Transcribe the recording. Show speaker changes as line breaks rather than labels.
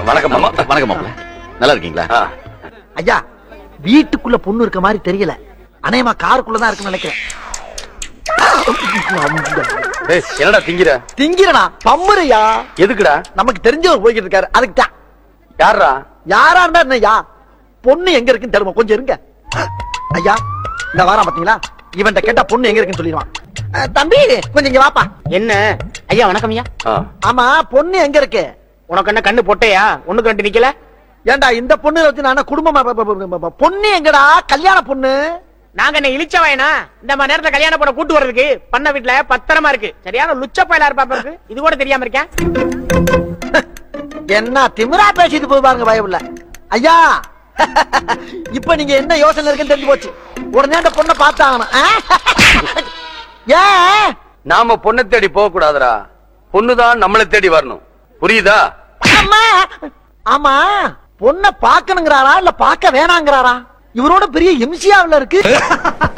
வணக்கம் மாமா. வணக்கம் மாமா. நல்லா இருக்கீங்களா?
ஐயா வீட்டுக்குள்ள பொண்ணு இருக்க மாதிரி தெரியல. அநேகமா காருக்குள்ளதான் இருக்குன்னு நினைக்கிறேன்.
என்னடா திங்கிற?
திங்கிறனா பம்முறையா?
எதுக்குடா?
நமக்கு தெரிஞ்சவர் போய்கிட்டு இருக்காரு, அதுக்கு தான்.
யாரா?
யாரா இருந்தா என்னய்யா? பொண்ணு எங்க இருக்குன்னு தெரியுமா? கொஞ்சம் இருங்க ஐயா. இந்த வாரம் பாத்தீங்களா, இவன்ட்ட கேட்டா பொண்ணு எங்க இருக்குன்னு சொல்லிடுவான். தம்பி கொஞ்சம் இங்க வாப்பா.
என்ன ஐயா? வணக்கம் ஐயா.
ஆமா பொண்ணு எங்க இருக்கு?
உனக்கு என்ன கண்ணு பொட்டையா? ஒண்ணுக்கு ரெண்டு நிக்கல.
ஏண்டா இந்த பொண்ணு வச்சு நான் குடும்பமா பொண்ணு எங்கடா? கல்யாண பொண்ணு.
நாங்க என்ன இழிச்ச வயனா? இந்த மாதிரி நேரத்துல கல்யாண பொண்ணை கூட்டு வர்றதுக்கு பண்ண வீட்டுல பத்திரமா இருக்கு. சரியான லுச்ச பயலா இருப்பா இருக்கு. இது கூட தெரியாம இருக்கேன்.
என்ன திமிரா பேசிட்டு போய் பாருங்க பயமில்ல ஐயா. இப்ப நீங்க என்ன யோசனை இருக்குன்னு தெரிஞ்சு போச்சு. உடனே அந்த பொண்ணை பார்த்தாங்கணும். ஏன்
நாம பொண்ணை தேடி போக கூடாதுடா, பொண்ணுதான் நம்மளை தேடி வரணும். புரியுதா?
அம்மா. ஆமா பொண்ணை பாக்கணுங்கிறாரா இல்ல பாக்க வேணாங்கிறாரா? இவரோட பெரிய எம்சியாவில் இருக்கு.